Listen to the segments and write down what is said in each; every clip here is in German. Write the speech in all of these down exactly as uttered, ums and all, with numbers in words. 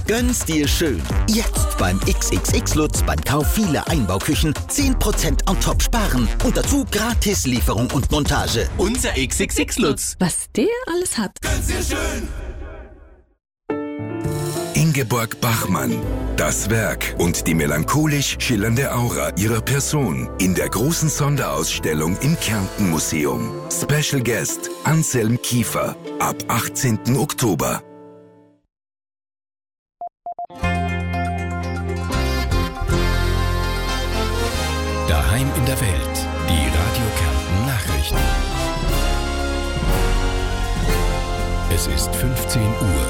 Gönn's dir schön. Jetzt beim X X X Lutz beim Kauf vieler Einbauküchen zehn Prozent on top sparen und dazu gratis Lieferung und Montage. Unser X X X Lutz. Was der alles hat. Gönn's dir schön. Ingeborg Bachmann. Das Werk und die melancholisch schillernde Aura ihrer Person in der großen Sonderausstellung im Kärnten Museum. Special Guest Anselm Kiefer ab achtzehnten Oktober. Daheim in der Welt. Die Radio Kärnten Nachrichten. Es ist fünfzehn Uhr.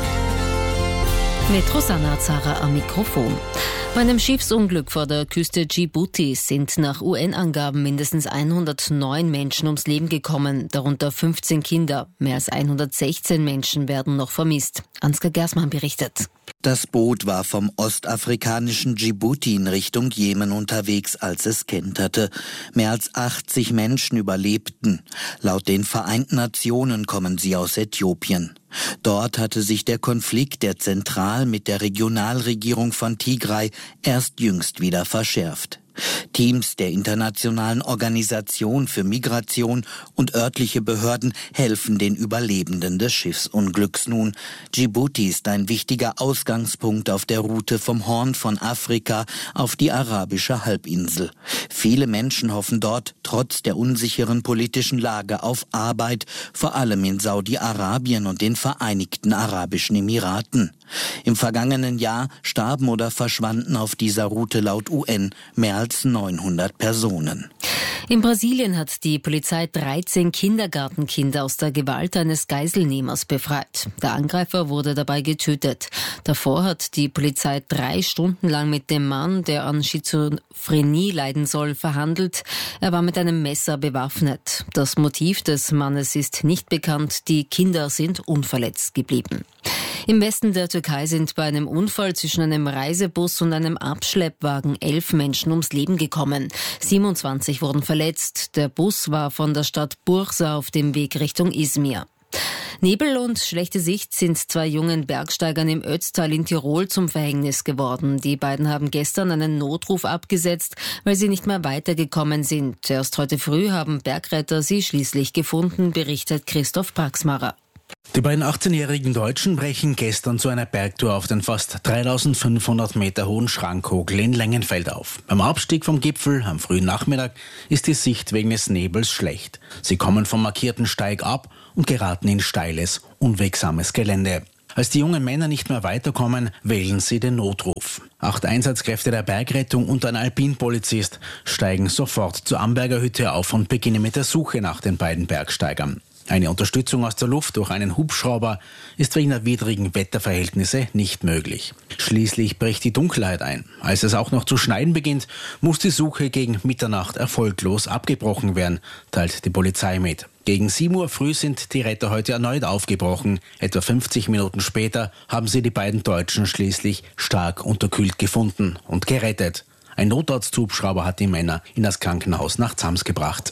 Mit Rosanna Zara am Mikrofon. Bei einem Schiffsunglück vor der Küste Djiboutis sind nach U N-Angaben mindestens hundertneun Menschen ums Leben gekommen, darunter fünfzehn Kinder. Mehr als hundertsechzehn Menschen werden noch vermisst. Ansgar Gersmann berichtet. Das Boot war vom ostafrikanischen Djibouti in Richtung Jemen unterwegs, als es kenterte. Mehr als achtzig Menschen überlebten. Laut den Vereinten Nationen kommen sie aus Äthiopien. Dort hatte sich der Konflikt der Zentral- mit der Regionalregierung von Tigray erst jüngst wieder verschärft. Teams der Internationalen Organisation für Migration und örtliche Behörden helfen den Überlebenden des Schiffsunglücks nun. Djibouti ist ein wichtiger Ausgangspunkt auf der Route vom Horn von Afrika auf die arabische Halbinsel. Viele Menschen hoffen dort, trotz der unsicheren politischen Lage, auf Arbeit, vor allem in Saudi-Arabien und den Vereinigten Arabischen Emiraten. Im vergangenen Jahr starben oder verschwanden auf dieser Route laut U N mehr als neunhundert Personen. In Brasilien hat die Polizei dreizehn Kindergartenkinder aus der Gewalt eines Geiselnehmers befreit. Der Angreifer wurde dabei getötet. Davor hat die Polizei drei Stunden lang mit dem Mann, der an Schizophrenie leiden soll, verhandelt. Er war mit einem Messer bewaffnet. Das Motiv des Mannes ist nicht bekannt. Die Kinder sind unverletzt geblieben. Im Westen der Türkei sind bei einem Unfall zwischen einem Reisebus und einem Abschleppwagen elf Menschen ums Leben gekommen. siebenundzwanzig wurden verletzt. Der Bus war von der Stadt Bursa auf dem Weg Richtung Izmir. Nebel und schlechte Sicht sind zwei jungen Bergsteigern im Ötztal in Tirol zum Verhängnis geworden. Die beiden haben gestern einen Notruf abgesetzt, weil sie nicht mehr weitergekommen sind. Erst heute früh haben Bergretter sie schließlich gefunden, berichtet Christoph Praxmacher. Die beiden achtzehnjährigen Deutschen brechen gestern zu einer Bergtour auf den fast dreitausendfünfhundert Meter hohen Schrankhogel in Lengenfeld auf. Beim Abstieg vom Gipfel am frühen Nachmittag ist die Sicht wegen des Nebels schlecht. Sie kommen vom markierten Steig ab und geraten in steiles, unwegsames Gelände. Als die jungen Männer nicht mehr weiterkommen, wählen sie den Notruf. Acht Einsatzkräfte der Bergrettung und ein Alpinpolizist steigen sofort zur Amberger Hütte auf und beginnen mit der Suche nach den beiden Bergsteigern. Eine Unterstützung aus der Luft durch einen Hubschrauber ist wegen der widrigen Wetterverhältnisse nicht möglich. Schließlich bricht die Dunkelheit ein. Als es auch noch zu schneien beginnt, muss die Suche gegen Mitternacht erfolglos abgebrochen werden, teilt die Polizei mit. Gegen sieben Uhr früh sind die Retter heute erneut aufgebrochen. Etwa fünfzig Minuten später haben sie die beiden Deutschen schließlich stark unterkühlt gefunden und gerettet. Ein Notarzthubschrauber hat die Männer in das Krankenhaus nach Zams gebracht.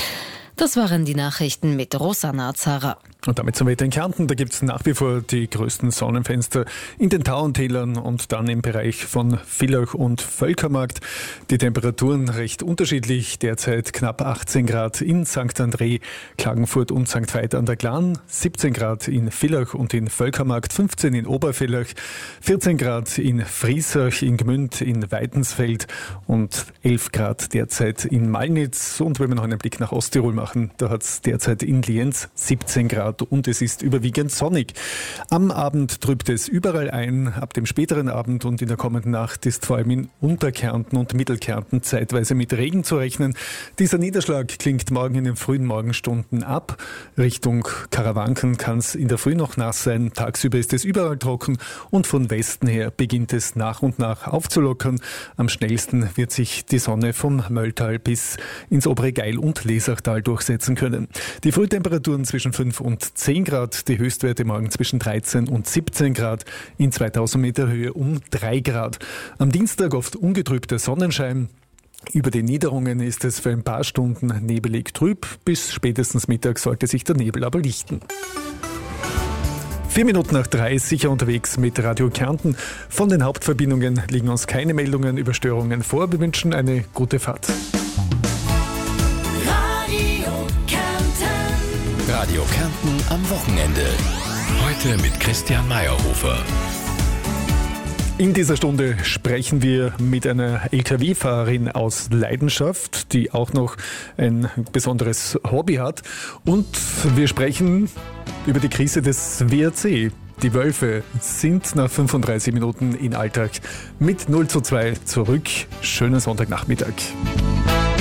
Das waren die Nachrichten mit Rosanna Zara. Und damit zum Wetter in Kärnten. Da gibt es nach wie vor die größten Sonnenfenster in den Tauentälern und dann im Bereich von Villach und Völkermarkt. Die Temperaturen recht unterschiedlich. Derzeit knapp achtzehn Grad in Sankt André, Klagenfurt und Sankt Veit an der Glan, siebzehn Grad in Villach und in Völkermarkt, fünfzehn in Obervillach, vierzehn Grad in Friesach, in Gmünd, in Weidensfeld und elf Grad derzeit in Malnitz. Und wenn wir noch einen Blick nach Osttirol machen, da hat es derzeit in Lienz siebzehn Grad. Und es ist überwiegend sonnig. Am Abend trübt es überall ein. Ab dem späteren Abend und in der kommenden Nacht ist vor allem in Unterkärnten und Mittelkärnten zeitweise mit Regen zu rechnen. Dieser Niederschlag klingt morgen in den frühen Morgenstunden ab. Richtung Karawanken kann es in der Früh noch nass sein. Tagsüber ist es überall trocken und von Westen her beginnt es nach und nach aufzulockern. Am schnellsten wird sich die Sonne vom Mölltal bis ins obere Geil und Lesachtal durchsetzen können. Die Frühtemperaturen zwischen fünf und zehn Grad, die Höchstwerte morgen zwischen dreizehn und siebzehn Grad, in zweitausend Meter Höhe um drei Grad. Am Dienstag oft ungetrübter Sonnenschein. Über den Niederungen ist es für ein paar Stunden nebelig trüb. Bis spätestens Mittag sollte sich der Nebel aber lichten. Vier Minuten nach drei, sicher unterwegs mit Radio Kärnten. Von den Hauptverbindungen liegen uns keine Meldungen über Störungen vor. Wir wünschen eine gute Fahrt. Radio Kärnten. Radio Kärnten am Wochenende. Heute mit Christian Meyerhofer. In dieser Stunde sprechen wir mit einer L K W-Fahrerin aus Leidenschaft, die auch noch ein besonderes Hobby hat. Und wir sprechen über die Krise des W R C. Die Wölfe sind nach fünfunddreißig Minuten in Alltag mit null zu zwei zurück. Schönen Sonntagnachmittag.